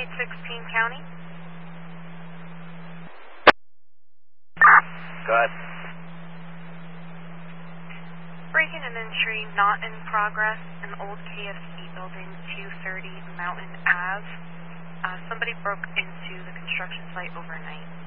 816 County. Go ahead. Breaking and entry not in progress in old KFC building 230 Mountain Ave. Somebody broke into the construction site overnight.